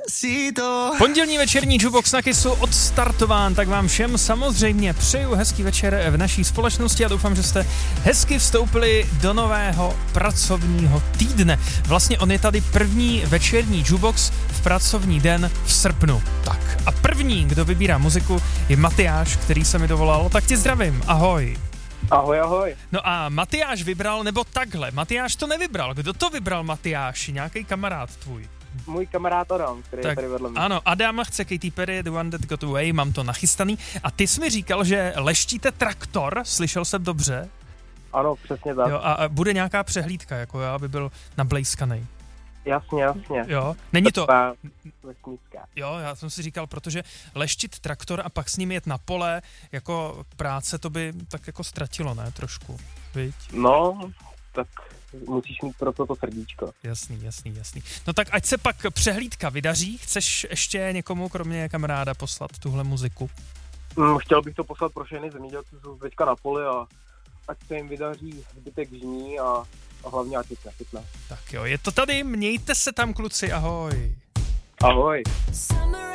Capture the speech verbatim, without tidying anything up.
Despacito. Pondělní večerní Jukebox na Kissu odstartován, tak vám všem samozřejmě přeju hezký večer v naší společnosti a doufám, že jste hezky vstoupili do nového pracovního týdne. Vlastně on je tady první večerní Jukebox v pracovní den v srpnu. Tak a první, kdo vybírá muziku, je Matyáš, který se mi dovolal, tak tě zdravím, ahoj. Ahoj, ahoj. No a Matyáš vybral, nebo takhle, Matyáš to nevybral, kdo to vybral, Matyáši, nějaký kamarád tvůj? Můj kamarád Adam, který tak, je tady vedle mě. Ano, Adam chce Katy Perry, The One That Got Away, mám to nachystaný. A ty jsi mi říkal, že leštíte traktor, slyšel jsem dobře? Ano, přesně tak. Jo, a bude nějaká přehlídka, jako já, aby byl nablejskanej. Jasně, jasně. Jo, není to... Vesnická. Jo, já jsem si říkal, protože leštit traktor a pak s ním jet na pole, jako práce, to by tak jako ztratilo, ne, trošku, viď? No, tak musíš mít pro to to srdíčko. Jasný, jasný, jasný. No tak ať se pak přehlídka vydaří, chceš ještě někomu, kromě kamaráda, poslat tuhle muziku? Mm, chtěl bych to poslat pro všechny zemědělci, co jsou teďka na poli a ať se jim vydaří zbytek žní a, a hlavně ať chytne, chytne. Tak jo, je to tady, mějte se tam, kluci, ahoj. Ahoj. Summer